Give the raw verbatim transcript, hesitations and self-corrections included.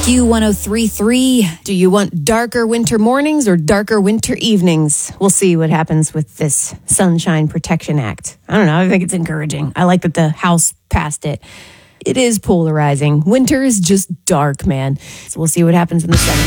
Q one oh three point three. Do you want darker winter mornings or darker winter evenings? We'll see what happens with this Sunshine Protection Act. I don't know. I think it's encouraging. I like that the House passed it. It is polarizing. Winter is just dark, man. So we'll see what happens in the Senate.